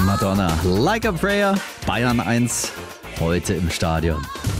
Madonna, Like a Prayer, Bayern 1, heute im Stadion.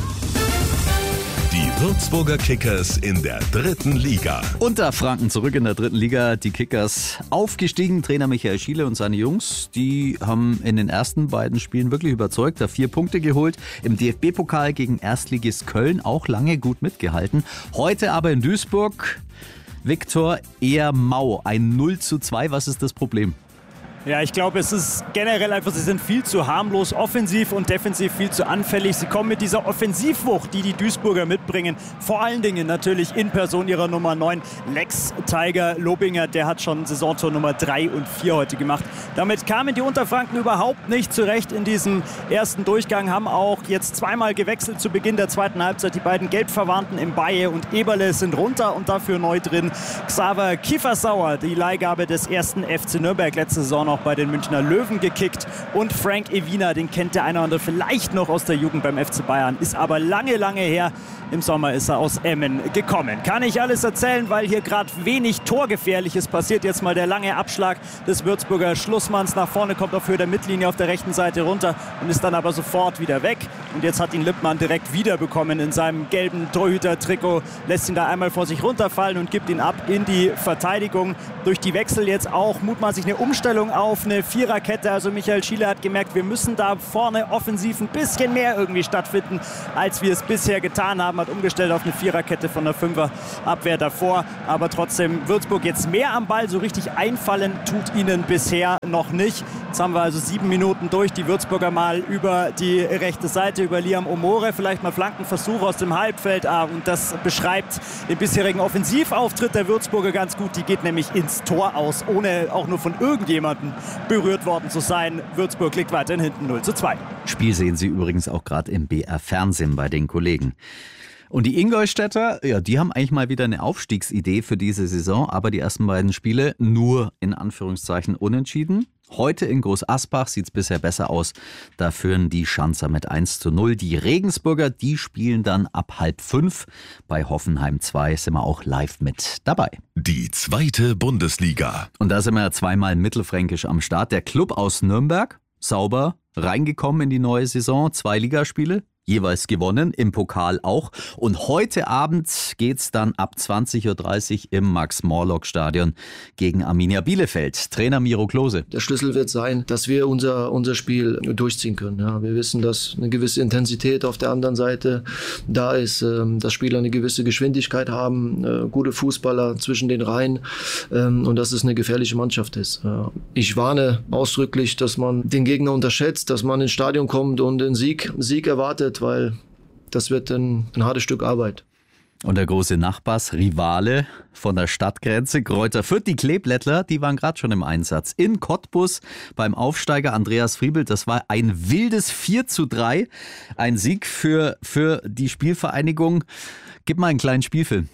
Die Würzburger Kickers in der 3. Liga. Unterfranken zurück in der 3. Liga. Die Kickers aufgestiegen. Trainer Michael Schiele und seine Jungs, die haben in den ersten beiden Spielen wirklich überzeugt. Da 4 Punkte geholt. Im DFB-Pokal gegen Erstligist Köln auch lange gut mitgehalten. Heute aber in Duisburg, Viktor, eher mau. Ein 0:2. Was ist das Problem? Ja, ich glaube, es ist generell einfach, sie sind viel zu harmlos, offensiv und defensiv viel zu anfällig. Sie kommen mit dieser Offensivwucht, die die Duisburger mitbringen, vor allen Dingen natürlich in Person ihrer Nummer 9, Lex Tiger Lobinger. Der hat schon Saisontor Nummer 3 und 4 heute gemacht. Damit kamen die Unterfranken überhaupt nicht zurecht in diesem ersten Durchgang, haben auch jetzt zweimal gewechselt zu Beginn der zweiten Halbzeit. Die beiden Gelbverwandten Mbaye und Eberle sind runter und dafür neu drin Xaver Kiefersauer, die Leihgabe des ersten FC Nürnberg letzte Saison noch bei den Münchner Löwen gekickt, und Frank Evina, den kennt der eine oder andere vielleicht noch aus der Jugend beim FC Bayern, ist aber lange, lange her. Im Sommer ist er aus Emmen gekommen. Kann ich alles erzählen, weil hier gerade wenig Torgefährliches passiert. Jetzt mal der lange Abschlag des Würzburger Schlussmanns nach vorne, kommt auf Höhe der Mittellinie auf der rechten Seite runter und ist dann aber sofort wieder weg. Und jetzt hat ihn Lippmann direkt wiederbekommen in seinem gelben Torhüter-Trikot, lässt ihn da einmal vor sich runterfallen und gibt ihn ab in die Verteidigung. Durch die Wechsel jetzt auch mutmaßlich eine Umstellung auf eine Viererkette. Also Michael Schiele hat gemerkt, wir müssen da vorne offensiv ein bisschen mehr irgendwie stattfinden, als wir es bisher getan haben. Hat umgestellt auf eine Viererkette von der Fünferabwehr davor. Aber trotzdem Würzburg jetzt mehr am Ball. So richtig einfallen tut ihnen bisher noch nicht. Jetzt haben wir also 7 Minuten durch. Die Würzburger mal über die rechte Seite, über Liam Omore. Vielleicht mal Flankenversuch aus dem Halbfeld. Und das beschreibt den bisherigen Offensivauftritt der Würzburger ganz gut. Die geht nämlich ins Tor aus, ohne auch nur von irgendjemandem berührt worden zu sein. Würzburg liegt weiterhin hinten 0:2. Spiel sehen Sie übrigens auch gerade im BR-Fernsehen bei den Kollegen. Und die Ingolstädter, ja, die haben eigentlich mal wieder eine Aufstiegsidee für diese Saison, aber die ersten beiden Spiele nur in Anführungszeichen unentschieden. Heute in Groß Asbach sieht es bisher besser aus. Da führen die Schanzer mit 1:0. Die Regensburger, die spielen dann ab 4:30 bei Hoffenheim 2. Sind wir auch live mit dabei. Die 2. Bundesliga. Und da sind wir zweimal mittelfränkisch am Start. Der Club aus Nürnberg, sauber reingekommen in die neue Saison. 2 Ligaspiele, jeweils gewonnen, im Pokal auch. Und heute Abend geht's dann ab 20:30 Uhr im Max-Morlock-Stadion gegen Arminia Bielefeld. Trainer Miro Klose. Der Schlüssel wird sein, dass wir unser Spiel durchziehen können. Ja, wir wissen, dass eine gewisse Intensität auf der anderen Seite da ist, dass Spieler eine gewisse Geschwindigkeit haben, gute Fußballer zwischen den Reihen, und dass es eine gefährliche Mannschaft ist. Ich warne ausdrücklich, dass man den Gegner unterschätzt, dass man ins Stadion kommt und den Sieg erwartet, weil das wird ein hartes Stück Arbeit. Und der große Nachbarsrivale von der Stadtgrenze, Greuther Fürth, die Kleeblättler, die waren gerade schon im Einsatz. In Cottbus beim Aufsteiger Andreas Friebel, das war ein wildes 4:3. Ein Sieg für die Spielvereinigung. Gib mal einen kleinen Spielfilm.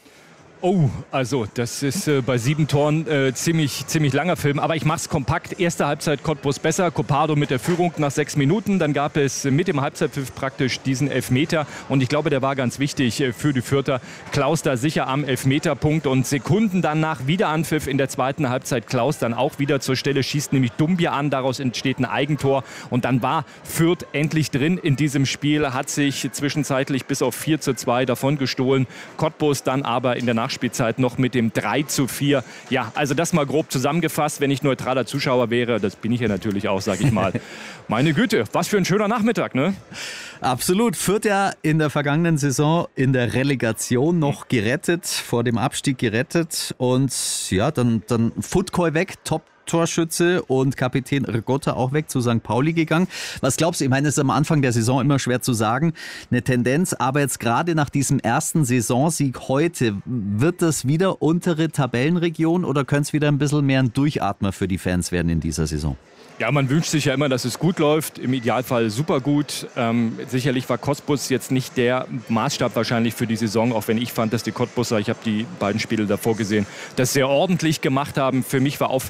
Oh, also das ist bei 7 Toren ziemlich langer Film. Aber ich mache es kompakt. Erste Halbzeit Cottbus besser. Coppado mit der Führung nach 6 Minuten. Dann gab es mit dem Halbzeitpfiff praktisch diesen Elfmeter. Und ich glaube, der war ganz wichtig für die Fürther. Klaus da sicher am Elfmeterpunkt. Und Sekunden danach wieder Anpfiff in der zweiten Halbzeit. Klaus dann auch wieder zur Stelle, schießt nämlich Dumbia an. Daraus entsteht ein Eigentor. Und dann war Fürth endlich drin in diesem Spiel. Hat sich zwischenzeitlich bis auf 4:2 davon gestohlen. Cottbus dann aber in der Nachspielzeit noch mit dem 3:4. Ja, also das mal grob zusammengefasst, wenn ich neutraler Zuschauer wäre, das bin ich ja natürlich auch, sage ich mal. Meine Güte, was für ein schöner Nachmittag, ne? Absolut. Fürth ja in der vergangenen Saison in der Relegation noch gerettet, vor dem Abstieg gerettet. Und ja, dann Futkoi weg, Top-Torschütze, und Kapitän Rigotta auch weg zu St. Pauli gegangen. Was glaubst du? Ich meine, es ist am Anfang der Saison immer schwer zu sagen, eine Tendenz, aber jetzt gerade nach diesem ersten Saisonsieg heute, wird das wieder untere Tabellenregion oder könnte es wieder ein bisschen mehr ein Durchatmer für die Fans werden in dieser Saison? Ja, man wünscht sich ja immer, dass es gut läuft, im Idealfall super gut. Sicherlich war Cottbus jetzt nicht der Maßstab wahrscheinlich für die Saison, auch wenn ich fand, dass die Cottbuser, ich habe die beiden Spiele davor gesehen, das sehr ordentlich gemacht haben. Für mich war auffällig, dass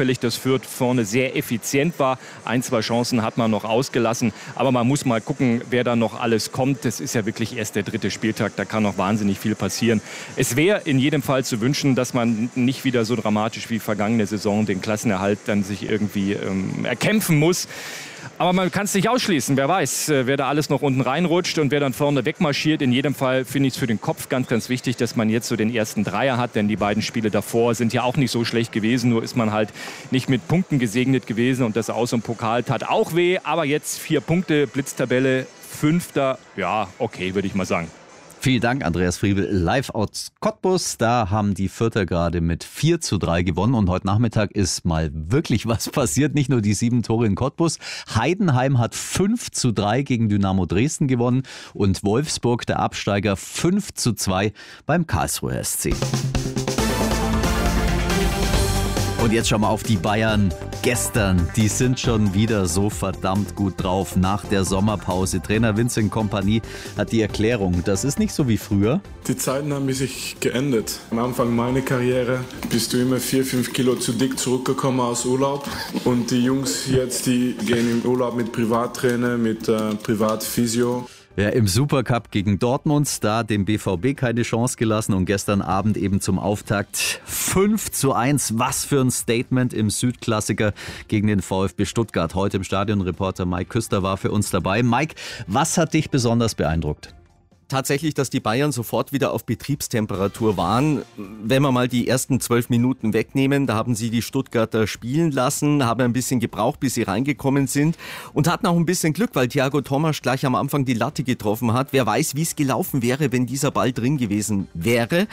Fürth vorne sehr effizient war. 1, 2 Chancen hat man noch ausgelassen. Aber man muss mal gucken, wer da noch alles kommt. Das ist ja wirklich erst der 3. Spieltag. Da kann noch wahnsinnig viel passieren. Es wäre in jedem Fall zu wünschen, dass man nicht wieder so dramatisch wie vergangene Saison den Klassenerhalt dann sich irgendwie erkämpfen muss. Aber man kann es nicht ausschließen. Wer weiß, wer da alles noch unten reinrutscht und wer dann vorne wegmarschiert. In jedem Fall finde ich es für den Kopf ganz, ganz wichtig, dass man jetzt so den ersten Dreier hat. Denn die beiden Spiele davor sind ja auch nicht so schlecht gewesen. Nur ist man halt nicht mit Punkten gesegnet gewesen. Und das Aus- und Pokal tat auch weh. Aber jetzt 4 Punkte, Blitztabelle, 5. Ja, okay, würde ich mal sagen. Vielen Dank, Andreas Friebel, live aus Cottbus. Da haben die Fürther gerade mit 4:3 gewonnen und heute Nachmittag ist mal wirklich was passiert. Nicht nur die 7 Tore in Cottbus. Heidenheim hat 5:3 gegen Dynamo Dresden gewonnen und Wolfsburg, der Absteiger, 5:2 beim Karlsruher SC. Und jetzt schauen wir auf die Bayern gestern. Die sind schon wieder so verdammt gut drauf nach der Sommerpause. Trainer Vincent Kompany hat die Erklärung. Das ist nicht so wie früher. Die Zeiten haben sich geändert. Am Anfang meiner Karriere bist du immer 4-5 Kilo zu dick zurückgekommen aus Urlaub. Und die Jungs jetzt, die gehen im Urlaub mit Privattrainer, mit Privatphysio. Ja, im Supercup gegen Dortmund, da dem BVB keine Chance gelassen und gestern Abend eben zum Auftakt 5:1. Was für ein Statement im Südklassiker gegen den VfB Stuttgart. Heute im Stadionreporter Mike Küster war für uns dabei. Mike, was hat dich besonders beeindruckt? Tatsächlich, dass die Bayern sofort wieder auf Betriebstemperatur waren. Wenn wir mal die ersten 12 Minuten wegnehmen, da haben sie die Stuttgarter spielen lassen, haben ein bisschen gebraucht, bis sie reingekommen sind und hatten auch ein bisschen Glück, weil Thiago Tomáš gleich am Anfang die Latte getroffen hat. Wer weiß, wie es gelaufen wäre, wenn dieser Ball drin gewesen wäre.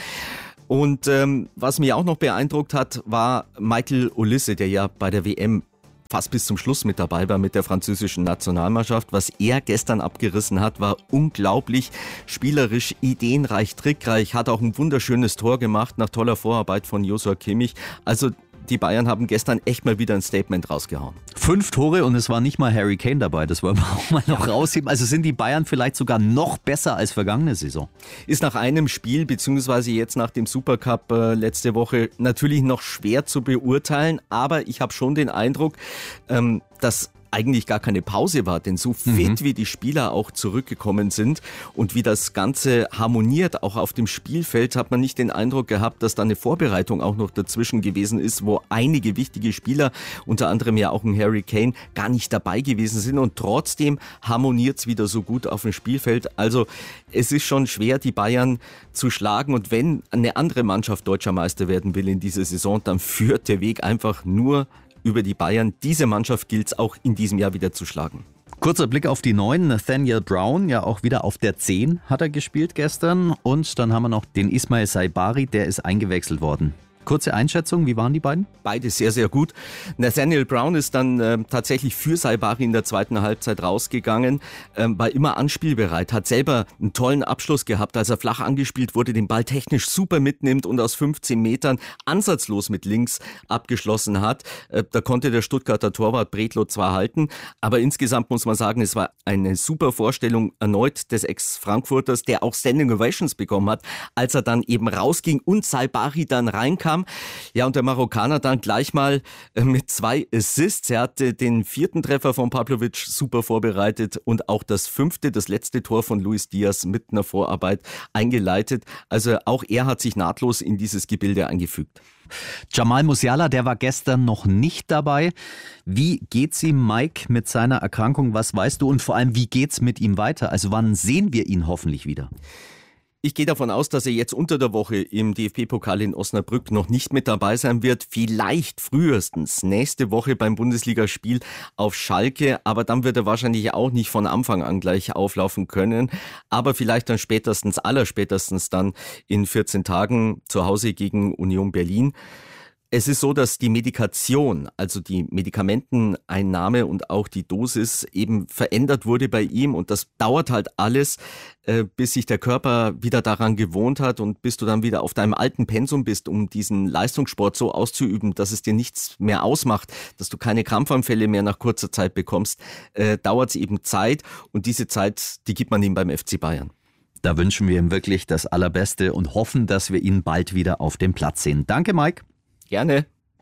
Und was mich auch noch beeindruckt hat, war Michael Olise, der ja bei der WM fast bis zum Schluss mit dabei war mit der französischen Nationalmannschaft. Was er gestern abgerissen hat, war unglaublich spielerisch, ideenreich, trickreich, hat auch ein wunderschönes Tor gemacht nach toller Vorarbeit von Joshua Kimmich. Also die Bayern haben gestern echt mal wieder ein Statement rausgehauen. 5 Tore und es war nicht mal Harry Kane dabei, das wollen wir auch mal noch rausheben. Also sind die Bayern vielleicht sogar noch besser als vergangene Saison? Ist nach einem Spiel, beziehungsweise jetzt nach dem Supercup letzte Woche natürlich noch schwer zu beurteilen, aber ich habe schon den Eindruck, dass eigentlich gar keine Pause war, denn so fit wie die Spieler auch zurückgekommen sind und wie das Ganze harmoniert, auch auf dem Spielfeld, hat man nicht den Eindruck gehabt, dass da eine Vorbereitung auch noch dazwischen gewesen ist, wo einige wichtige Spieler, unter anderem ja auch ein Harry Kane, gar nicht dabei gewesen sind und trotzdem harmoniert es wieder so gut auf dem Spielfeld. Also es ist schon schwer, die Bayern zu schlagen und wenn eine andere Mannschaft deutscher Meister werden will in dieser Saison, dann führt der Weg einfach nur über die Bayern. Diese Mannschaft gilt es auch in diesem Jahr wieder zu schlagen. Kurzer Blick auf die Neuen. Nathaniel Brown, ja auch wieder auf der 10 hat er gespielt gestern. Und dann haben wir noch den Ismail Saibari, der ist eingewechselt worden. Kurze Einschätzung, wie waren die beiden? Beide sehr, sehr gut. Nathaniel Brown ist dann tatsächlich für Saibari in der zweiten Halbzeit rausgegangen, war immer anspielbereit, hat selber einen tollen Abschluss gehabt, als er flach angespielt wurde, den Ball technisch super mitnimmt und aus 15 Metern ansatzlos mit links abgeschlossen hat. Da konnte der Stuttgarter Torwart Bredlow zwar halten, aber insgesamt muss man sagen, es war eine super Vorstellung erneut des Ex-Frankfurters, der auch Standing Ovations bekommen hat, als er dann eben rausging und Saibari dann reinkam. Ja, und der Marokkaner dann gleich mal mit 2 Assists. Er hatte den 4. Treffer von Pavlovic super vorbereitet und auch das 5., das letzte Tor von Luis Diaz mit einer Vorarbeit eingeleitet. Also auch er hat sich nahtlos in dieses Gebilde eingefügt. Jamal Musiala, der war gestern noch nicht dabei. Wie geht's ihm, Mike, mit seiner Erkrankung? Was weißt du? Und vor allem, wie geht's mit ihm weiter? Also wann sehen wir ihn hoffentlich wieder? Ich gehe davon aus, dass er jetzt unter der Woche im DFB-Pokal in Osnabrück noch nicht mit dabei sein wird. Vielleicht frühestens nächste Woche beim Bundesligaspiel auf Schalke. Aber dann wird er wahrscheinlich auch nicht von Anfang an gleich auflaufen können. Aber vielleicht dann allerspätestens dann in 14 Tagen zu Hause gegen Union Berlin. Es ist so, dass die Medikation, also die Medikamenteneinnahme und auch die Dosis eben verändert wurde bei ihm und das dauert halt alles, bis sich der Körper wieder daran gewohnt hat und bis du dann wieder auf deinem alten Pensum bist, um diesen Leistungssport so auszuüben, dass es dir nichts mehr ausmacht, dass du keine Krampfanfälle mehr nach kurzer Zeit bekommst, dauert es eben Zeit und diese Zeit, die gibt man ihm beim FC Bayern. Da wünschen wir ihm wirklich das Allerbeste und hoffen, dass wir ihn bald wieder auf dem Platz sehen. Danke, Mike. Gerne.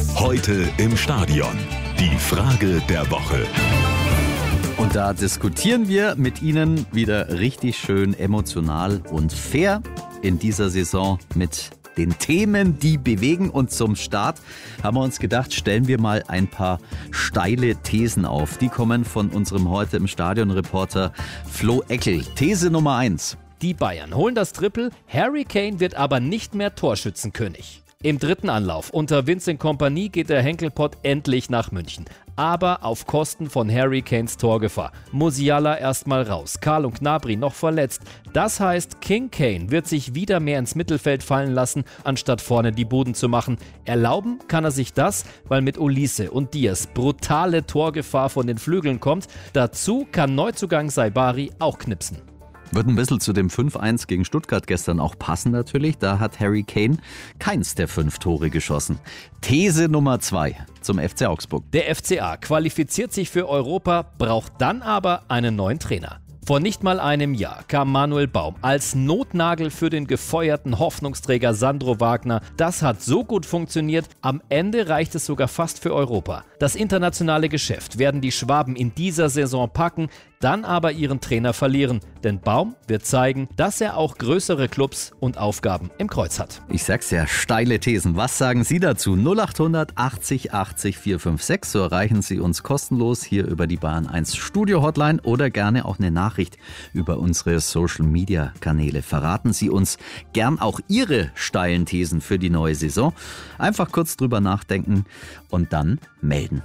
Heute im Stadion. Die Frage der Woche. Und da diskutieren wir mit Ihnen wieder richtig schön emotional und fair in dieser Saison mit den Themen, die bewegen. Und zum Start haben wir uns gedacht, stellen wir mal ein paar steile Thesen auf. Die kommen von unserem Heute im Stadion-Reporter Flo Eckel. These Nummer 1. Die Bayern holen das Triple, Harry Kane wird aber nicht mehr Torschützenkönig. Im dritten Anlauf unter Vincent Kompany geht der Henkelpott endlich nach München. Aber auf Kosten von Harry Kanes Torgefahr. Musiala erstmal raus, Karl und Gnabry noch verletzt. Das heißt, King Kane wird sich wieder mehr ins Mittelfeld fallen lassen, anstatt vorne die Buden zu machen. Erlauben kann er sich das, weil mit Olise und Diaz brutale Torgefahr von den Flügeln kommt. Dazu kann Neuzugang Saibari auch knipsen. Wird ein bisschen zu dem 5-1 gegen Stuttgart gestern auch passen natürlich. Da hat Harry Kane keins der 5 Tore geschossen. These Nummer 2 zum FC Augsburg. Der FCA qualifiziert sich für Europa, braucht dann aber einen neuen Trainer. Vor nicht mal einem Jahr kam Manuel Baum als Notnagel für den gefeuerten Hoffnungsträger Sandro Wagner. Das hat so gut funktioniert, am Ende reicht es sogar fast für Europa. Das internationale Geschäft werden die Schwaben in dieser Saison packen, dann aber ihren Trainer verlieren. Denn Baum wird zeigen, dass er auch größere Clubs und Aufgaben im Kreuz hat. Ich sag's ja, steile Thesen. Was sagen Sie dazu? 0800 80 80 456. So erreichen Sie uns kostenlos hier über die Bayern 1 Studio Hotline oder gerne auch eine Nachricht über unsere Social Media Kanäle. Verraten Sie uns gern auch Ihre steilen Thesen für die neue Saison. Einfach kurz drüber nachdenken und dann melden.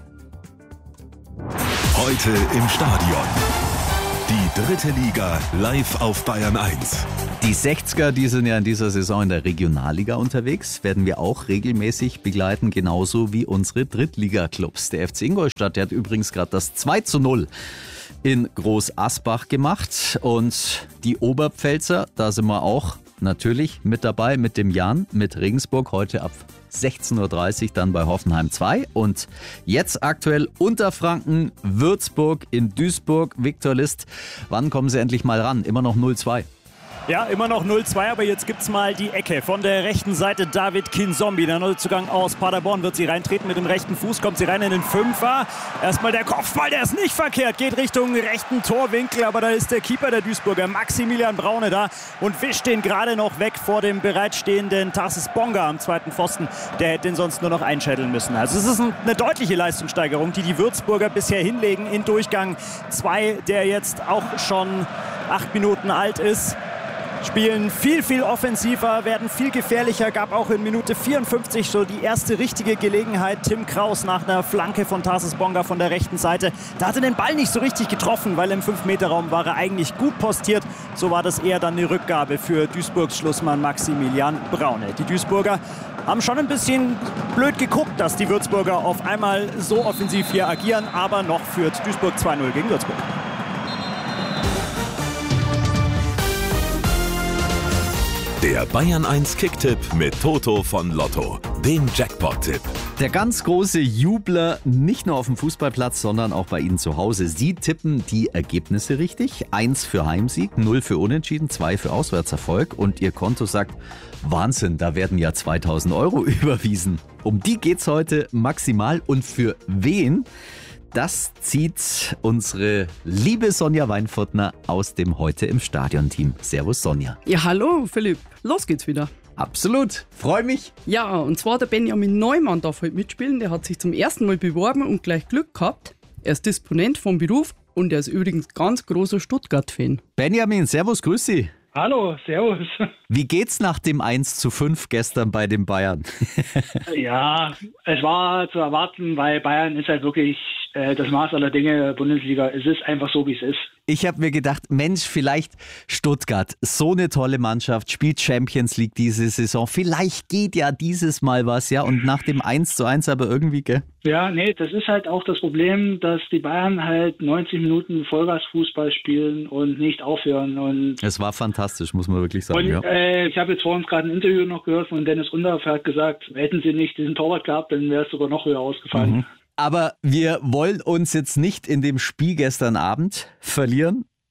Heute im Stadion. Die 3. Liga live auf Bayern 1. Die 60er, die sind ja in dieser Saison in der Regionalliga unterwegs, werden wir auch regelmäßig begleiten, genauso wie unsere Drittliga-Clubs. Der FC Ingolstadt, der hat übrigens gerade das 2:0 in Groß Asbach gemacht und die Oberpfälzer, da sind wir auch natürlich mit dabei, mit dem Jan, mit Regensburg, heute ab 16:30 Uhr dann bei Hoffenheim 2 und jetzt aktuell Unterfranken, Würzburg in Duisburg. Viktor List, wann kommen Sie endlich mal ran? Immer noch 0-2. Ja, immer noch 0-2, aber jetzt gibt's mal die Ecke. Von der rechten Seite David Kinzombie, der Neuzugang aus Paderborn, wird sie reintreten mit dem rechten Fuß, kommt sie rein in den Fünfer. Erstmal der Kopfball, der ist nicht verkehrt, geht Richtung rechten Torwinkel, aber da ist der Keeper der Duisburger, Maximilian Braune, da und wischt den gerade noch weg vor dem bereitstehenden Tarsis Bonga am zweiten Pfosten. Der hätte den sonst nur noch einschädeln müssen. Also es ist eine deutliche Leistungssteigerung, die die Würzburger bisher hinlegen in Durchgang 2, der jetzt auch schon 8 Minuten alt ist. Spielen viel, viel offensiver, werden viel gefährlicher. Gab auch in Minute 54 so die erste richtige Gelegenheit. Tim Kraus nach einer Flanke von Tarsis Bonga von der rechten Seite. Da hat er den Ball nicht so richtig getroffen, weil im 5-Meter-Raum war er eigentlich gut postiert. So war das eher dann eine Rückgabe für Duisburgs Schlussmann Maximilian Braune. Die Duisburger haben schon ein bisschen blöd geguckt, dass die Würzburger auf einmal so offensiv hier agieren. Aber noch führt Duisburg 2:0 gegen Würzburg. Der Bayern 1 Kicktipp mit Toto von Lotto, dem Jackpot-Tipp. Der ganz große Jubler, nicht nur auf dem Fußballplatz, sondern auch bei Ihnen zu Hause. Sie tippen die Ergebnisse richtig. 1 für Heimsieg, 0 für Unentschieden, 2 für Auswärtserfolg. Und Ihr Konto sagt, Wahnsinn, da werden ja 2.000 € überwiesen. Um die geht's heute maximal. Und für wen? Das zieht unsere liebe Sonja Weinfurtner aus dem Heute im Stadion-Team. Servus Sonja. Ja, hallo Philipp. Los geht's wieder. Absolut, freue mich. Ja, und zwar der Benjamin Neumann darf heute mitspielen. Der hat sich zum ersten Mal beworben und gleich Glück gehabt. Er ist Disponent vom Beruf und er ist übrigens ganz großer Stuttgart-Fan. Benjamin, servus, grüß Sie. Hallo, servus. Wie geht's nach dem 1:5 gestern bei den Bayern? Ja, es war zu erwarten, weil Bayern ist halt wirklich das Maß aller Dinge Bundesliga. Es ist einfach so, wie es ist. Ich habe mir gedacht, Mensch, vielleicht Stuttgart, so eine tolle Mannschaft, spielt Champions League diese Saison. Vielleicht geht ja dieses Mal was, ja, und nach dem 1:1 aber irgendwie, gell? Ja, nee, das ist halt auch das Problem, dass die Bayern halt 90 Minuten Vollgasfußball spielen und nicht aufhören. Und es war fantastisch, muss man wirklich sagen. Und, ja. Ich habe jetzt vorhin gerade ein Interview noch gehört von Dennis Undaff, hat gesagt, hätten sie nicht diesen Torwart gehabt, dann wäre es sogar noch höher ausgefallen. Mhm. Aber wir wollen uns jetzt nicht in dem Spiel gestern Abend verlieren.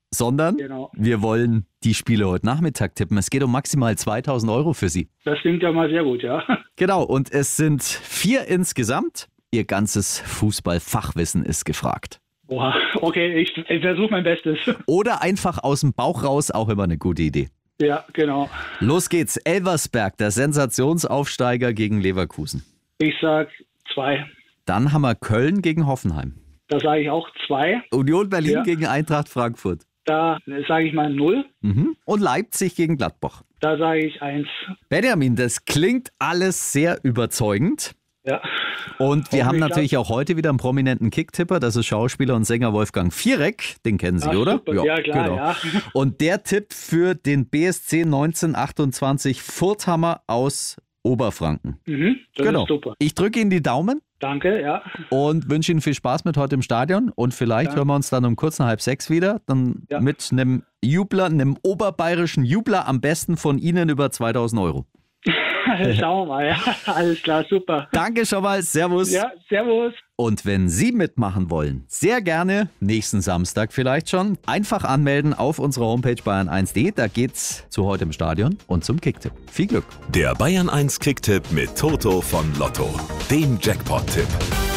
sondern wir wollen die Spiele heute Nachmittag tippen. Es geht um maximal 2.000 Euro für Sie. Das klingt ja mal sehr gut, ja. Genau, und es sind 4 insgesamt. Ihr ganzes Fußballfachwissen ist gefragt. Boah, okay, ich versuche mein Bestes. Oder einfach aus dem Bauch raus, auch immer eine gute Idee. Ja, genau. Los geht's. Elversberg, der Sensationsaufsteiger gegen Leverkusen. Ich sag 2. Dann haben wir Köln gegen Hoffenheim. Da sage ich auch 2. Union Berlin gegen Eintracht Frankfurt. Da sage ich mal 0. Und Leipzig gegen Gladbach. Da sage ich 1. Benjamin, das klingt alles sehr überzeugend. Ja. Und wir haben natürlich auch heute wieder einen prominenten Kicktipper. Das ist Schauspieler und Sänger Wolfgang Viereck. Den kennen Sie, oder? Super. Ja, klar, ja. Und der tippt für den BSC 1928 Furthammer aus Oberfranken. Das ist super. Ich drücke Ihnen die Daumen. Danke, ja. Und wünsche Ihnen viel Spaß mit heute im Stadion. Und vielleicht hören wir uns dann um kurz nach 5:30 wieder. Dann mit einem Jubler, einem oberbayerischen Jubler, am besten von Ihnen über 2.000 Euro. Schauen wir mal, ja. Alles klar, super. Danke schon mal, servus. Ja, servus. Und wenn Sie mitmachen wollen, sehr gerne, nächsten Samstag vielleicht schon, einfach anmelden auf unserer Homepage bayern1.de. Da geht's zu heute im Stadion und zum Kicktipp. Viel Glück. Der Bayern 1 Kicktipp mit Toto von Lotto, dem Jackpot-Tipp.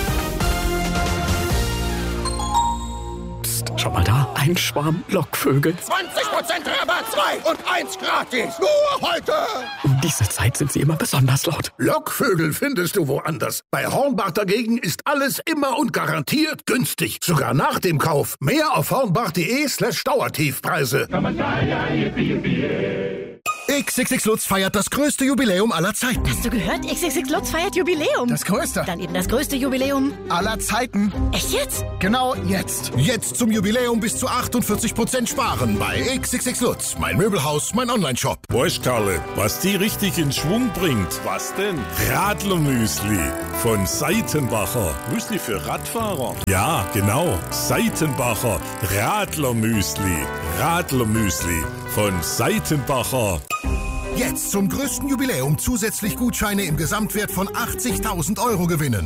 Schau mal da, ein Schwarm Lockvögel. 20% Rabatt, 2 und 1 gratis. Nur heute. Um diese Zeit sind sie immer besonders laut. Lockvögel findest du woanders. Bei Hornbach dagegen ist alles immer und garantiert günstig. Sogar nach dem Kauf. Mehr auf hornbach.de/Dauertiefpreise. XXX Lutz feiert das größte Jubiläum aller Zeiten. Hast du gehört? XXX Lutz feiert Jubiläum. Das größte. Dann eben das größte Jubiläum aller Zeiten. Echt jetzt? Genau jetzt. Jetzt zum Jubiläum bis zu 48% sparen bei XXX Lutz. Mein Möbelhaus, mein Onlineshop. Weißt, Karle, was die richtig in Schwung bringt? Was denn? Radlermüsli von Seitenbacher. Müsli für Radfahrer? Ja, genau. Seitenbacher Radlermüsli. Radlermüsli von Seitenbacher. Jetzt zum größten Jubiläum zusätzlich Gutscheine im Gesamtwert von 80.000 Euro gewinnen.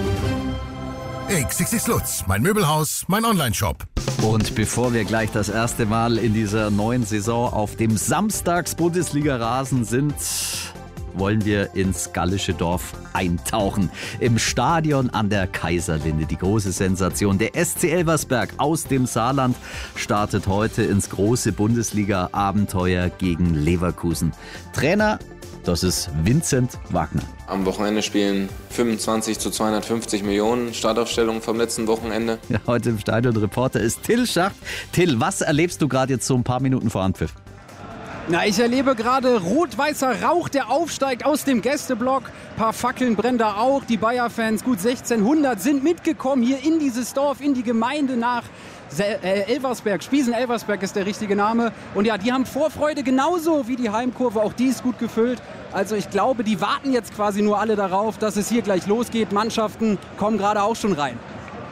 XXX Lutz, mein Möbelhaus, mein Onlineshop. Und bevor wir gleich das erste Mal in dieser neuen Saison auf dem Samstags-Bundesliga-Rasen sind, wollen wir ins gallische Dorf eintauchen. Im Stadion an der Kaiserlinde. Die große Sensation. Der SC Elversberg aus dem Saarland startet heute ins große Bundesliga-Abenteuer gegen Leverkusen. Trainer, das ist Vincent Wagner. Am Wochenende spielen 25 zu 250 Millionen Startaufstellungen vom letzten Wochenende. Ja, heute im Stadion Reporter ist Till Schacht. Till, was erlebst du gerade jetzt so ein paar Minuten vor Anpfiff? Na, ich erlebe gerade rot-weißer Rauch, der aufsteigt aus dem Gästeblock. Ein paar Fackeln brennen da auch. Die Bayer-Fans, gut 1600, sind mitgekommen hier in dieses Dorf, in die Gemeinde nach Elversberg. Spiesen-Elversberg ist der richtige Name. Und ja, die haben Vorfreude genauso wie die Heimkurve. Auch die ist gut gefüllt. Also ich glaube, die warten jetzt quasi nur alle darauf, dass es hier gleich losgeht. Mannschaften kommen gerade auch schon rein.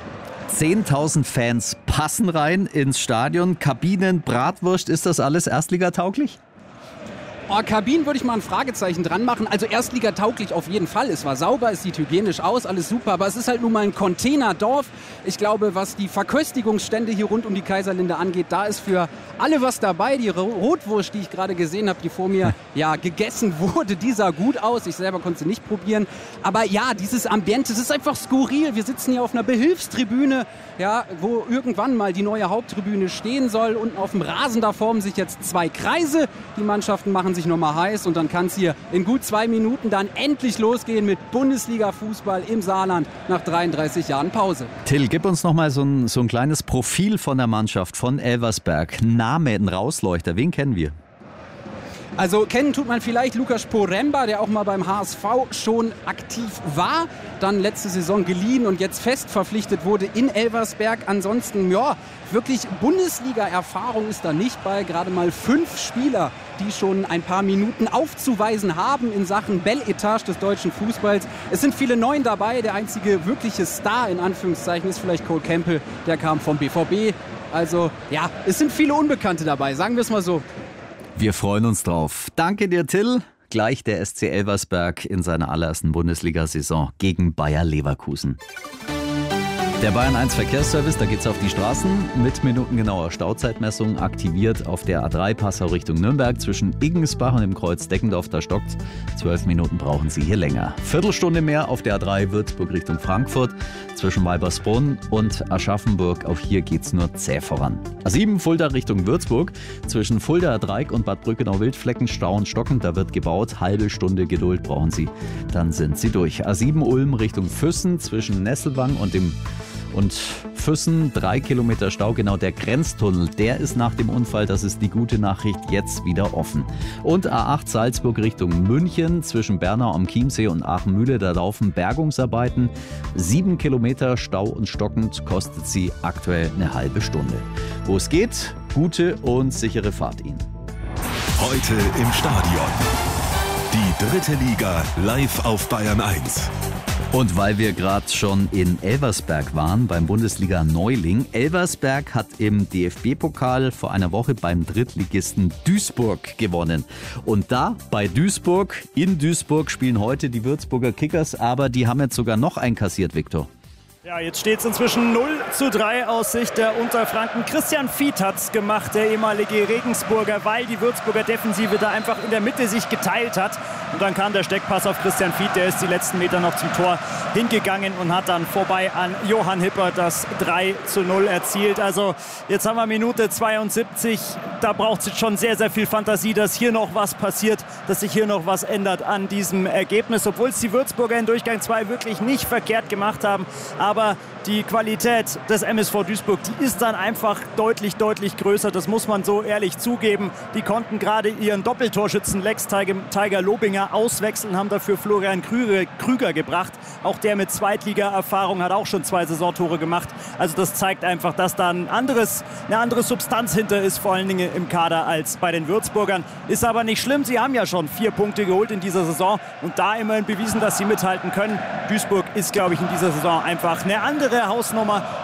10.000 Fans passen rein ins Stadion. Kabinen, Bratwurst, ist das alles erstligatauglich? Oh, Kabinen würde ich mal ein Fragezeichen dran machen. Also erstligatauglich auf jeden Fall. Es war sauber, es sieht hygienisch aus, alles super. Aber es ist halt nun mal ein Containerdorf. Ich glaube, was die Verköstigungsstände hier rund um die Kaiserlinde angeht, da ist für alle was dabei. Die Rotwurst, die ich gerade gesehen habe, die vor mir gegessen wurde, die sah gut aus. Ich selber konnte sie nicht probieren. Aber ja, dieses Ambiente, es ist einfach skurril. Wir sitzen hier auf einer Behilfstribüne, ja, wo irgendwann mal die neue Haupttribüne stehen soll. Unten auf dem Rasen, da formen sich jetzt 2 Kreise. Die Mannschaften machen sich nochmal heiß und dann kann es hier in gut 2 Minuten dann endlich losgehen mit Bundesliga-Fußball im Saarland nach 33 Jahren Pause. Till, gib uns nochmal so ein kleines Profil von der Mannschaft, von Elversberg. Name, ein Rausleuchter, wen kennen wir? Also kennen tut man vielleicht Lukas Poremba, der auch mal beim HSV schon aktiv war, dann letzte Saison geliehen und jetzt fest verpflichtet wurde in Elversberg. Ansonsten, ja, wirklich Bundesliga-Erfahrung ist da nicht bei. Gerade mal 5 Spieler, die schon ein paar Minuten aufzuweisen haben in Sachen Belletage des deutschen Fußballs. Es sind viele Neuen dabei. Der einzige wirkliche Star, in Anführungszeichen, ist vielleicht Cole Campbell. Der kam vom BVB. Also, ja, es sind viele Unbekannte dabei, sagen wir es mal so. Wir freuen uns drauf. Danke dir, Till. Gleich der SC Elversberg in seiner allerersten Bundesliga-Saison gegen Bayer Leverkusen. Der Bayern 1 Verkehrsservice, da geht's auf die Straßen mit minutengenauer Stauzeitmessung aktiviert auf der A3 Passau Richtung Nürnberg zwischen Iggensbach und dem Kreuz Deckendorf, da stockt's. 12 Minuten brauchen Sie hier länger. Viertelstunde mehr auf der A3 Würzburg Richtung Frankfurt zwischen Weibersbrunn und Aschaffenburg. Auch hier geht's nur zäh voran. A7 Fulda Richtung Würzburg zwischen Fulda Dreieck und Bad Brückenau-Wildflecken Stau und Stocken. Da wird gebaut. Halbe Stunde Geduld brauchen Sie. Dann sind Sie durch. A7 Ulm Richtung Füssen zwischen Nesselwang und Füssen, 3 Kilometer Stau, genau der Grenztunnel, der ist nach dem Unfall, das ist die gute Nachricht, jetzt wieder offen. Und A8 Salzburg Richtung München, zwischen Bernau am Chiemsee und Aachen-Mühle, da laufen Bergungsarbeiten. 7 Kilometer Stau und stockend, kostet sie aktuell eine halbe Stunde. Wo es geht, gute und sichere Fahrt Ihnen. Heute im Stadion. Die 3. Liga live auf Bayern 1. Und weil wir gerade schon in Elversberg waren, beim Bundesliga-Neuling. Elversberg hat im DFB-Pokal vor einer Woche beim Drittligisten Duisburg gewonnen. Und da bei Duisburg, in Duisburg spielen heute die Würzburger Kickers, aber die haben jetzt sogar noch einkassiert, Viktor. Ja, jetzt steht es inzwischen 0:3 aus Sicht der Unterfranken. Christian Fied hat es gemacht, der ehemalige Regensburger, weil die Würzburger Defensive da einfach in der Mitte sich geteilt hat. Und dann kam der Steckpass auf Christian Fied, der ist die letzten Meter noch zum Tor hingegangen und hat dann vorbei an Johann Hipper das 3:0 erzielt. Also jetzt haben wir Minute 72, da braucht es jetzt schon sehr, sehr viel Fantasie, dass hier noch was passiert, dass sich hier noch was ändert an diesem Ergebnis. Obwohl es die Würzburger in Durchgang 2 wirklich nicht verkehrt gemacht haben. Aber die Qualität des MSV Duisburg, die ist dann einfach deutlich, deutlich größer. Das muss man so ehrlich zugeben. Die konnten gerade ihren Doppeltorschützen Lex Tiger Lobinger auswechseln, haben dafür Florian Krüger gebracht. Auch der mit Zweitliga-Erfahrung hat auch schon 2 Saisontore gemacht. Also das zeigt einfach, dass da eine andere Substanz hinter ist, vor allen Dingen im Kader als bei den Würzburgern. Ist aber nicht schlimm. Sie haben ja schon 4 Punkte geholt in dieser Saison und da immerhin bewiesen, dass sie mithalten können. Duisburg ist, glaube ich, in dieser Saison einfach eine andere Hausnummer